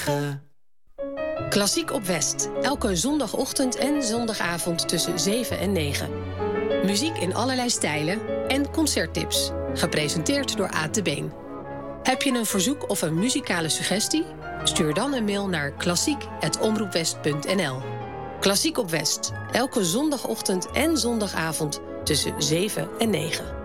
9. Klassiek op West. Elke zondagochtend en zondagavond tussen 7 en 9. Muziek in allerlei stijlen en concerttips. Gepresenteerd door Aad de Been. Heb je een verzoek of een muzikale suggestie? Stuur dan een mail naar klassiek@omroepwest.nl. Klassiek op West. Elke zondagochtend en zondagavond tussen 7 en 9.